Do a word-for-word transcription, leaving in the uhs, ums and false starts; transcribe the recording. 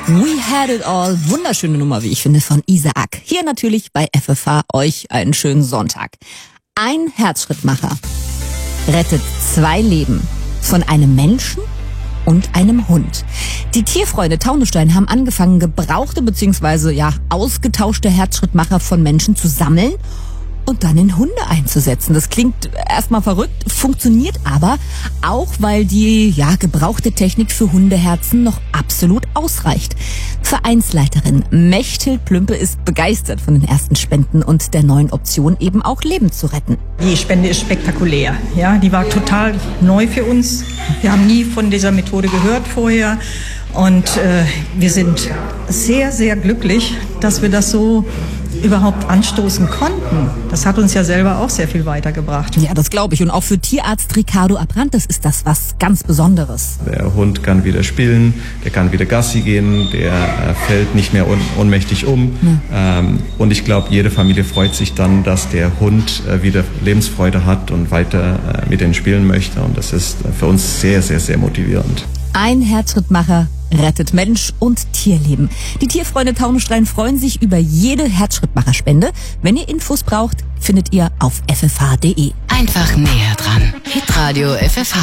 We Had It All, wunderschöne Nummer, wie ich finde, von Isaac. Hier natürlich bei F F H euch einen schönen Sonntag. Ein Herzschrittmacher rettet zwei Leben von einem Menschen und einem Hund. Die Tierfreunde Taunusstein haben angefangen, gebrauchte bzw. ja ausgetauschte Herzschrittmacher von Menschen zu sammeln und dann in Hunde einzusetzen. Das klingt erstmal verrückt, funktioniert aber, auch weil die ja gebrauchte Technik für Hundeherzen noch absolut ausreicht. Vereinsleiterin Mechthild Plümpe ist begeistert von den ersten Spenden und der neuen Option, eben auch Leben zu retten. Die Spende ist spektakulär. Ja, die war total neu für uns. Wir haben nie von dieser Methode gehört vorher. Und äh, wir sind sehr, sehr glücklich, dass wir das so überhaupt anstoßen konnten. Das hat uns ja selber auch sehr viel weitergebracht. Ja, das glaube ich. Und auch für Tierarzt Ricardo Abrantes ist das was ganz Besonderes. Der Hund kann wieder spielen, der kann wieder Gassi gehen, der äh, fällt nicht mehr un- ohnmächtig um. Ja. Ähm, und ich glaube, jede Familie freut sich dann, dass der Hund äh, wieder Lebensfreude hat und weiter äh, mit denen spielen möchte. Und das ist äh, für uns sehr, sehr, sehr motivierend. Ein Herzschrittmacher rettet Mensch und Tierleben. Die Tierfreunde Taunusstein freuen sich über jede Herzschrittmacherspende. Wenn ihr Infos braucht, findet ihr auf f f h punkt d e. Einfach näher dran. Hitradio F F H.